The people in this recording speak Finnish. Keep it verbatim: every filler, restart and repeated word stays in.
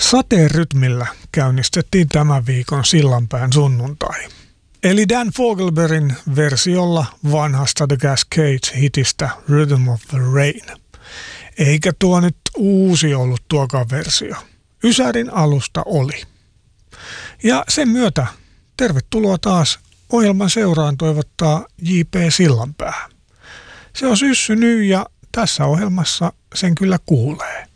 Sateen rytmillä käynnistettiin tämän viikon Sillanpään sunnuntai. Eli Dan Fogelbergin versiolla vanhasta The Cascades-hitistä Rhythm of the Rain. Eikä tuo nyt uusi ollut tuokaan versio. Ysärin alusta oli. Ja sen myötä tervetuloa taas ohjelman seuraan toivottaa J P Sillanpää. Se on syssy nyt ja tässä ohjelmassa sen kyllä kuulee.